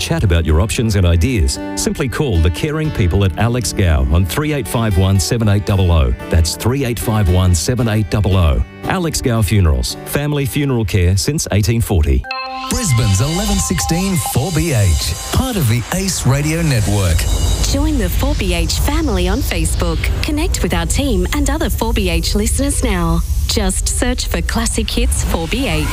chat about your options and ideas, simply call the caring people at Alex Gow on 3851 7800. That's 3851 7800. Alex Gow Funerals, family funeral care since 1840. Brisbane's 1116 4BH, part of the Ace Radio Network. Join the 4BH family on Facebook. Connect with our team and other 4BH listeners now. Just search for Classic Hits 4BH.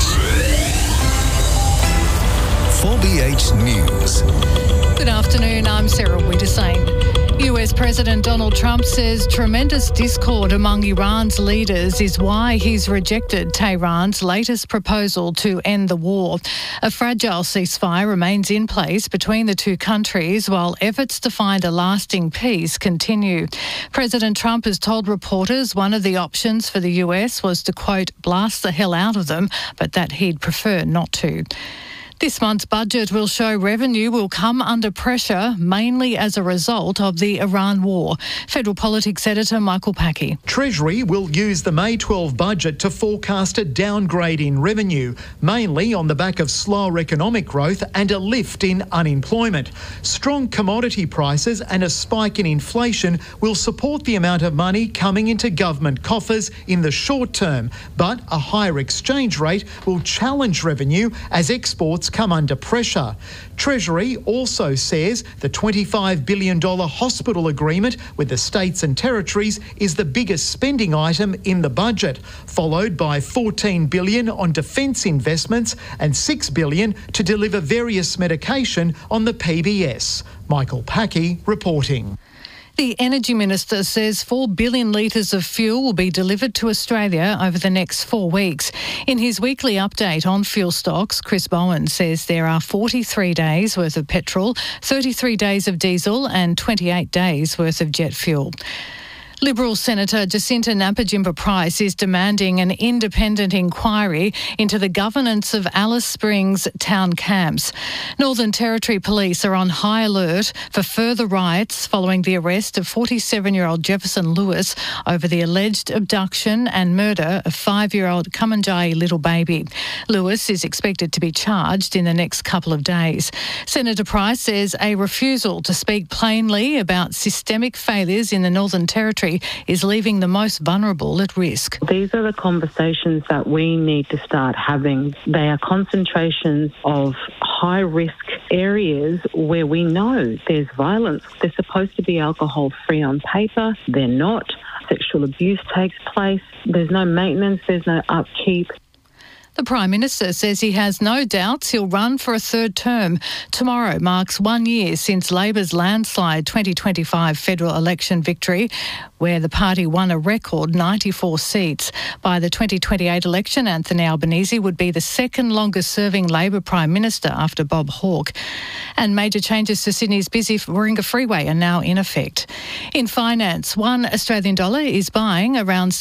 4BH News. Good afternoon, I'm Sarah Wiedersane. US President Donald Trump says tremendous discord among Iran's leaders is why he's rejected Tehran's latest proposal to end the war. A fragile ceasefire remains in place between the two countries while efforts to find a lasting peace continue. President Trump has told reporters one of the options for the US was to, quote, blast the hell out of them, but that he'd prefer not to. This month's budget will show revenue will come under pressure, mainly as a result of the Iran war. Federal Politics Editor Michael Packey. Treasury will use the May 12 budget to forecast a downgrade in revenue, mainly on the back of slower economic growth and a lift in unemployment. Strong commodity prices and a spike in inflation will support the amount of money coming into government coffers in the short term, but a higher exchange rate will challenge revenue as exports come under pressure. Treasury also says the $25 billion hospital agreement with the states and territories is the biggest spending item in the budget, followed by $14 billion on defence investments and $6 billion to deliver various medication on the PBS. Michael Packey reporting. The Energy Minister says 4 billion litres of fuel will be delivered to Australia over the next 4 weeks. In his weekly update on fuel stocks, Chris Bowen says there are 43 days worth of petrol, 33 days of diesel and 28 days worth of jet fuel. Liberal Senator Jacinta Nampijinpa-Price is demanding an independent inquiry into the governance of Alice Springs town camps. Northern Territory Police are on high alert for further riots following the arrest of 47-year-old Jefferson Lewis over the alleged abduction and murder of 5-year-old Kamanjai little baby. Lewis is expected to be charged in the next couple of days. Senator Price says a refusal to speak plainly about systemic failures in the Northern Territory is leaving the most vulnerable at risk. These are the conversations that we need to start having. They are concentrations of high-risk areas where we know there's violence. They're supposed to be alcohol-free on paper. They're not. Sexual abuse takes place. There's no maintenance. There's no upkeep. The Prime Minister says he has no doubts he'll run for a third term. Tomorrow marks 1 year since Labor's landslide 2025 federal election victory, where the party won a record 94 seats. By the 2028 election, Anthony Albanese would be the second longest-serving Labor Prime Minister after Bob Hawke. And major changes to Sydney's busy Warringah Freeway are now in effect. In finance, $1 Australian dollar is buying around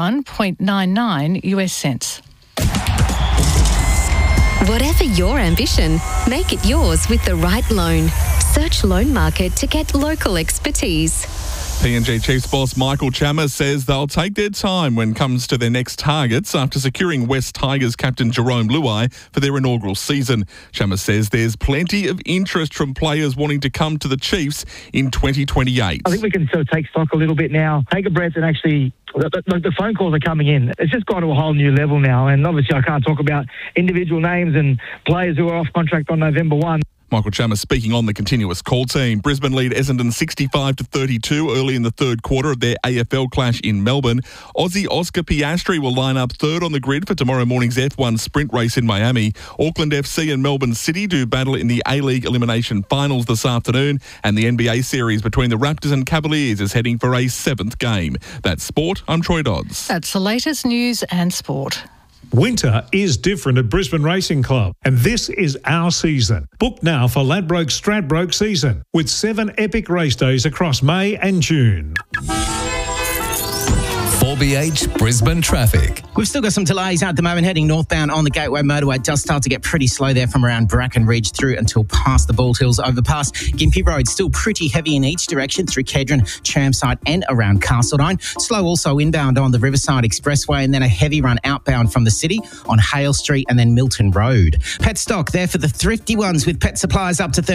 71.99 US cents. Whatever your ambition, make it yours with the right loan. Search Loan Market to get local expertise. PNG Chiefs boss Michael Chalmers says they'll take their time when it comes to their next targets after securing West Tigers captain Jerome Luai for their inaugural season. Chalmers says there's plenty of interest from players wanting to come to the Chiefs in 2028. I think we can sort of take stock a little bit now. Take a breath and actually... The phone calls are coming in. It's just gone to a whole new level now. And obviously I can't talk about individual names and players who are off contract on November 1. Michael Chalmers speaking on the continuous call team. Brisbane lead Essendon 65-32 early in the third quarter of their AFL clash in Melbourne. Aussie Oscar Piastri will line up third on the grid for tomorrow morning's F1 sprint race in Miami. Auckland FC and Melbourne City do battle in the A-League elimination finals this afternoon, and the NBA series between the Raptors and Cavaliers is heading for a 7th game. That's sport. I'm Troy Dodds. That's the latest news and sport. Winter is different at Brisbane Racing Club, and this is our season. Book now for Ladbroke-Stradbroke season, with 7 epic race days across May and June. 4BH Brisbane traffic. We've still got some delays at the moment heading northbound on the Gateway Motorway. It does start to get pretty slow there from around Bracken Ridge through until past the Bald Hills overpass. Gympie Road still pretty heavy in each direction through Kedron, Chermside and around Castledine. Slow also inbound on the Riverside Expressway, and then a heavy run outbound from the city on Hale Street and then Milton Road. Pet stock there for the thrifty ones with pet supplies up to 30.